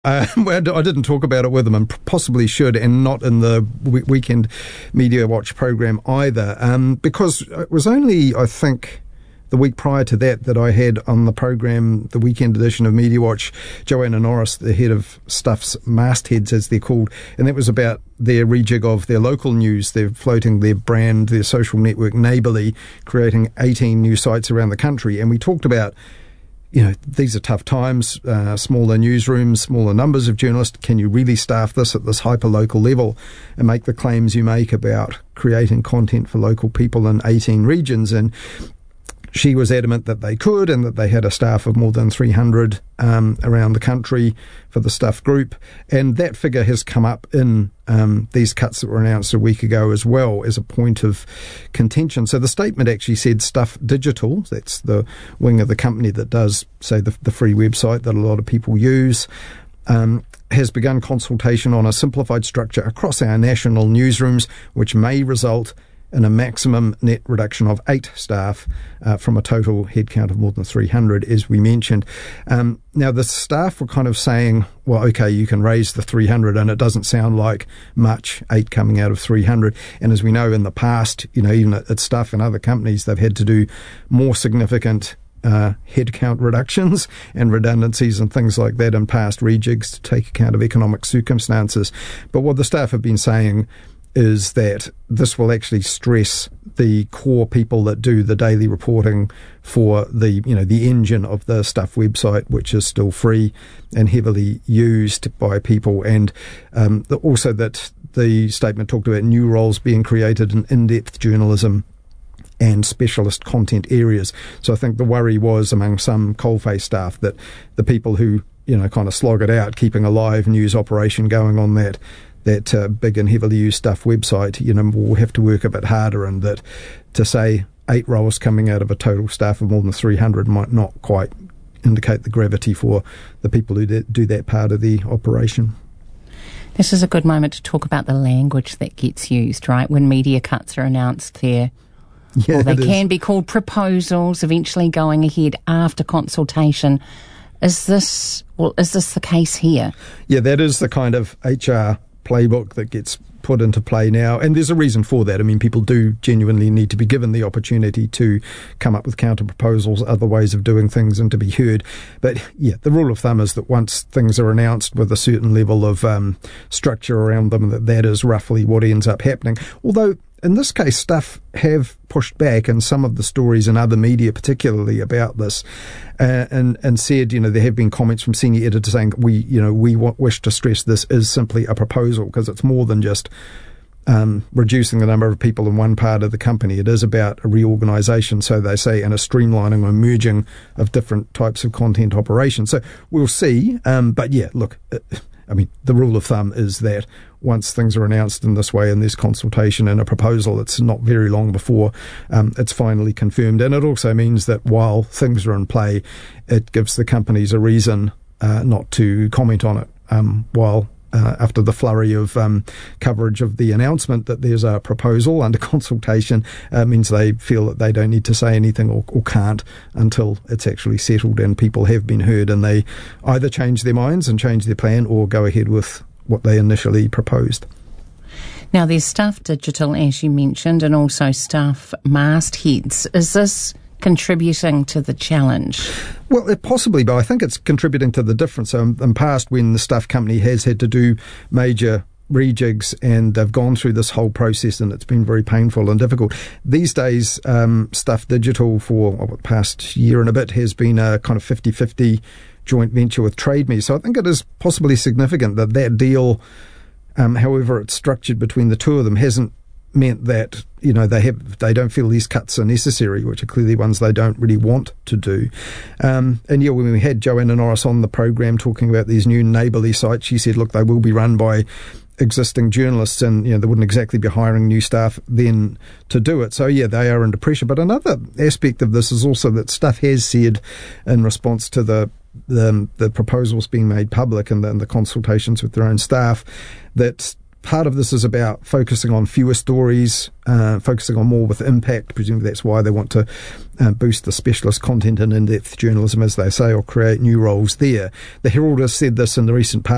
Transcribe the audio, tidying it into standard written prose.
Well, I didn't talk about it with them, and possibly should, and not in the Weekend Media Watch program either, because it was only, I think, the week prior to that I had on the program, the weekend edition of Media Watch, Joanna Norris, the head of Stuff's mastheads, as they're called, and that was about their rejig of their local news. They're floating their brand, their social network, Neighbourly, creating 18 new sites around the country, and we talked about, these are tough times, smaller newsrooms, smaller numbers of journalists. Can you really staff this at this hyper-local level and make the claims you make about creating content for local people in 18 regions? And she was adamant that they could, and that they had a staff of more than 300 around the country for the Stuff group. And that figure has come up in these cuts that were announced a week ago as well, as a point of contention. So the statement actually said Stuff Digital, that's the wing of the company that does, say, the free website that a lot of people use, has begun consultation on a simplified structure across our national newsrooms, which may result in a maximum net reduction of 8 staff from a total headcount of more than 300, as we mentioned. Now, the staff were kind of saying, well, okay, you can raise the 300, and it doesn't sound like much, 8 coming out of 300. And as we know in the past, even at Stuff and other companies, they've had to do more significant headcount reductions and redundancies and things like that in past rejigs to take account of economic circumstances. But what the staff have been saying is that this will actually stress the core people that do the daily reporting for the engine of the Stuff website, which is still free and heavily used by people, and also that the statement talked about new roles being created in in-depth journalism and specialist content areas. So I think the worry was among some coalface staff that the people who kind of slog it out, keeping a live news operation going on that big and heavily used Stuff website, will have to work a bit harder, and that to say 8 roles coming out of a total staff of more than 300 might not quite indicate the gravity for the people who do that part of the operation. This is a good moment to talk about the language that gets used, right? When media cuts are announced there. Yeah, they can be called proposals, eventually going ahead after consultation. Is this the case here? Yeah, that is the kind of HR playbook that gets put into play now, and there's a reason for that. I mean, people do genuinely need to be given the opportunity to come up with counter proposals, other ways of doing things, and to be heard. But yeah, the rule of thumb is that once things are announced with a certain level of structure around them, that is roughly what ends up happening. Although in this case, Stuff have pushed back in some of the stories in other media, particularly about this, and said, there have been comments from senior editors saying we wish to stress this is simply a proposal, because it's more than just reducing the number of people in one part of the company. It is about a reorganisation, so they say, and a streamlining or merging of different types of content operations. So we'll see. But yeah, look, the rule of thumb is that once things are announced in this way, and there's consultation and a proposal, it's not very long before it's finally confirmed. And it also means that while things are in play, it gives the companies a reason not to comment on it while after the flurry of coverage of the announcement that there's a proposal under consultation, means they feel that they don't need to say anything or can't until it's actually settled and people have been heard, and they either change their minds and change their plan or go ahead with what they initially proposed. Now, there's Stuff Digital, as you mentioned, and also Stuff mastheads. Is this contributing to the challenge? Well, possibly, but I think it's contributing to the difference. So in past, when the Stuff company has had to do major rejigs and they've gone through this whole process and it's been very painful and difficult. These days, Stuff Digital for the past year and a bit has been a kind of 50-50 joint venture with Trade Me. So I think it is possibly significant that deal, however it's structured between the two of them, hasn't meant that they don't feel these cuts are necessary, which are clearly ones they don't really want to do. And yeah, when we had Joanna Norris on the program talking about these new Neighbourly sites, she said, look, they will be run by existing journalists, and they wouldn't exactly be hiring new staff then to do it. So yeah, they are under pressure. But another aspect of this is also that Stuff has said in response to the proposals being made public and the consultations with their own staff, that part of this is about focusing on fewer stories, focusing on more with impact. Presumably that's why they want to boost the specialist content and in-depth journalism, as they say, or create new roles there. The Herald has said this in the recent past.